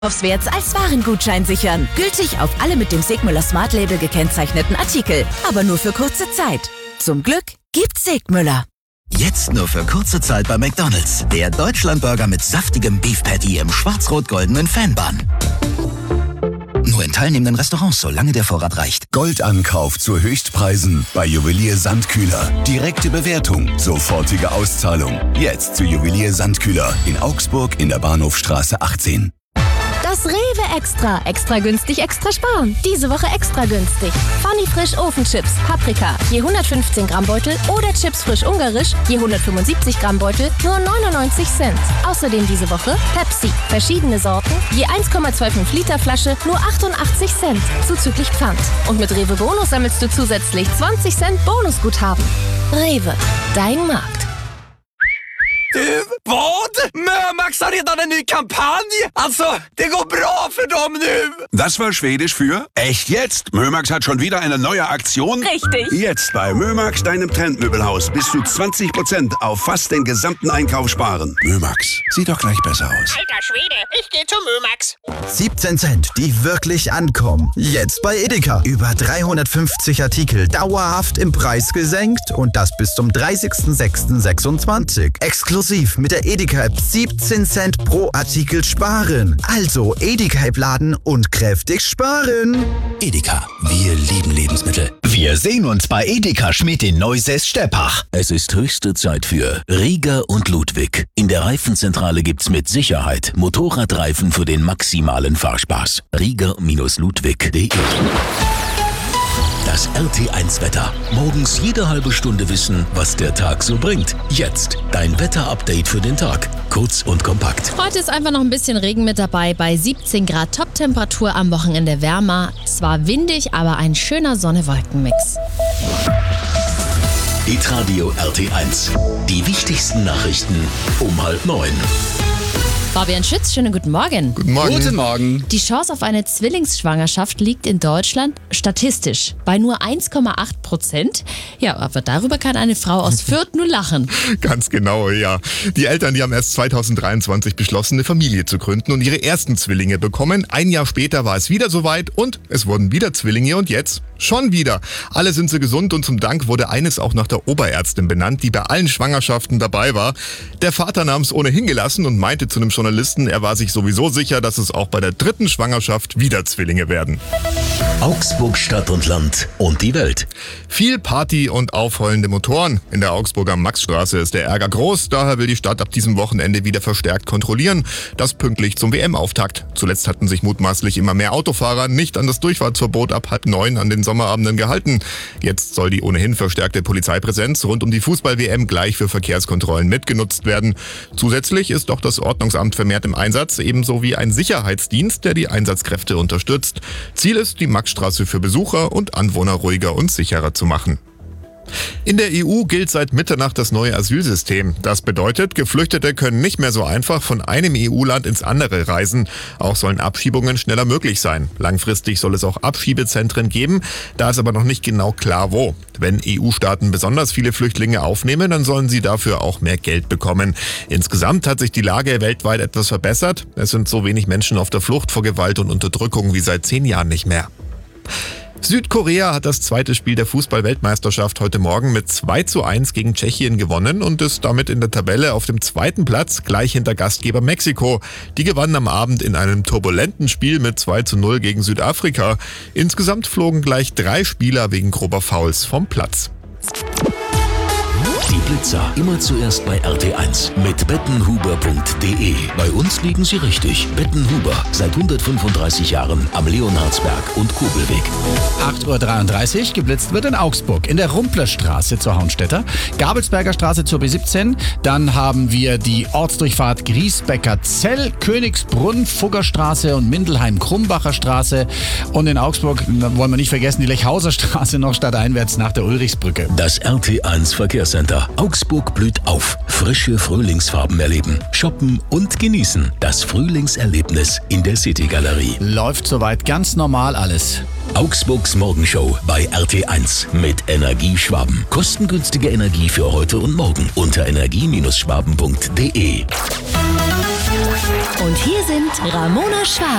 Einkaufswerts als Warengutschein sichern. Gültig auf alle mit dem Segmüller Smart Label gekennzeichneten Artikel. Aber nur für kurze Zeit. Zum Glück gibt's Segmüller. Jetzt nur für kurze Zeit bei McDonald's. Der Deutschlandburger mit saftigem Beef Patty im schwarz-rot-goldenen Fanbun. Nur in teilnehmenden Restaurants, solange der Vorrat reicht. Goldankauf zu Höchstpreisen bei Juwelier Sandkühler. Direkte Bewertung, sofortige Auszahlung. Jetzt zu Juwelier Sandkühler in Augsburg in der Bahnhofstraße 18. Das Rewe Extra. Extra günstig, extra sparen. Diese Woche extra günstig. Funny Frisch Ofenchips, Paprika, je 115 Gramm Beutel oder Chips frisch ungarisch, je 175 Gramm Beutel, nur 99 Cent. Außerdem diese Woche Pepsi, verschiedene Sorten, je 1,25 Liter Flasche, nur 88 Cent, zuzüglich Pfand. Und mit Rewe Bonus sammelst du zusätzlich 20 Cent Bonusguthaben. Rewe, dein Markt. Du, vad? Mömax har redan en ny kampanj! Alltså, det går bra för dem nu! Das war Schwedisch für echt jetzt. Mömax hat schon wieder eine neue Aktion. Richtig. Jetzt bei Mömax, deinem Trendmöbelhaus, bis zu 20% auf fast den gesamten Einkauf sparen. Mömax, sieht doch gleich besser aus. Alter Schwede, ich gehe zu Mömax. 17 Cent, die wirklich ankommen. Jetzt bei Edeka. Über 350 Artikel dauerhaft im Preis gesenkt und das bis zum 30.06.26. Exklusiv mit der Edeka-App 17 Cent pro Artikel sparen. Also Edeka-App laden und kräftig sparen. Edeka, wir lieben Lebensmittel. Wir sehen uns bei Edeka Schmidt in Neusäß-Steppach. Es ist höchste Zeit für Rieger und Ludwig. In der Reifenzentrale gibt's mit Sicherheit Motorradreifen für den maximalen Fahrspaß. Rieger-Ludwig.de. Das RT1-Wetter. Morgens jede halbe Stunde wissen, was der Tag so bringt. Jetzt dein Wetter-Update für den Tag. Kurz und kompakt. Heute ist einfach noch ein bisschen Regen mit dabei. Bei 17 Grad Top-Temperatur, am Wochenende wärmer. Zwar windig, aber ein schöner Sonne-Wolken-Mix. Hitradio RT1. Die wichtigsten Nachrichten um 8:30. Fabian Schütz, schönen guten Morgen. Guten Morgen. Guten Morgen. Die Chance auf eine Zwillingsschwangerschaft liegt in Deutschland statistisch bei nur 1,8%. Ja, aber darüber kann eine Frau aus Fürth nur lachen. Ganz genau, ja. Die Eltern, die haben erst 2023 beschlossen, eine Familie zu gründen und ihre ersten Zwillinge bekommen. Ein Jahr später war es wieder soweit und es wurden wieder Zwillinge und jetzt schon wieder. Alle sind sie gesund und zum Dank wurde eines auch nach der Oberärztin benannt, die bei allen Schwangerschaften dabei war. Der Vater nahm es ohnehin gelassen und meinte zu einem Journalisten, er war sich sowieso sicher, dass es auch bei der dritten Schwangerschaft wieder Zwillinge werden. Augsburg, Stadt und Land und die Welt. Viel Party und aufheulende Motoren. In der Augsburger Maxstraße ist der Ärger groß, daher will die Stadt ab diesem Wochenende wieder verstärkt kontrollieren. Das pünktlich zum WM-Auftakt. Zuletzt hatten sich mutmaßlich immer mehr Autofahrer nicht an das Durchfahrtsverbot ab 8:30 an den Sommerabenden gehalten. Jetzt soll die ohnehin verstärkte Polizeipräsenz rund um die Fußball-WM gleich für Verkehrskontrollen mitgenutzt werden. Zusätzlich ist auch das Ordnungsamt vermehrt im Einsatz, ebenso wie ein Sicherheitsdienst, der die Einsatzkräfte unterstützt. Ziel ist, die Maxstraße für Besucher und Anwohner ruhiger und sicherer zu machen. In der EU gilt seit Mitternacht das neue Asylsystem. Das bedeutet, Geflüchtete können nicht mehr so einfach von einem EU-Land ins andere reisen. Auch sollen Abschiebungen schneller möglich sein. Langfristig soll es auch Abschiebezentren geben. Da ist aber noch nicht genau klar, wo. Wenn EU-Staaten besonders viele Flüchtlinge aufnehmen, dann sollen sie dafür auch mehr Geld bekommen. Insgesamt hat sich die Lage weltweit etwas verbessert. Es sind so wenig Menschen auf der Flucht vor Gewalt und Unterdrückung wie seit 10 Jahren nicht mehr. Südkorea hat das zweite Spiel der Fußball-Weltmeisterschaft heute Morgen mit 2:1 gegen Tschechien gewonnen und ist damit in der Tabelle auf dem zweiten Platz, gleich hinter Gastgeber Mexiko. Die gewannen am Abend in einem turbulenten Spiel mit 2:0 gegen Südafrika. Insgesamt flogen gleich 3 Spieler wegen grober Fouls vom Platz. Die Blitzer immer zuerst bei RT1 mit bettenhuber.de. Bei uns liegen sie richtig. Bettenhuber, seit 135 Jahren am Leonhardsberg und Kobelweg. 8:33 Uhr, geblitzt wird in Augsburg, in der Rumplerstraße zur Hauenstädter, Gabelsberger Straße zur B17, dann haben wir die Ortsdurchfahrt Griesbecker-Zell, Königsbrunn, Fuggerstraße und Mindelheim-Krumbacher Straße und in Augsburg, wollen wir nicht vergessen, die Lechhauser Straße noch stadteinwärts nach der Ulrichsbrücke. Das RT1 Verkehrscenter. Augsburg blüht auf. Frische Frühlingsfarben erleben, shoppen und genießen. Das Frühlingserlebnis in der City-Galerie. Läuft soweit ganz normal alles. Augsburgs Morgenshow bei RT1 mit Energieschwaben. Kostengünstige Energie für heute und morgen unter energie-schwaben.de. Und hier sind Ramona Schwarz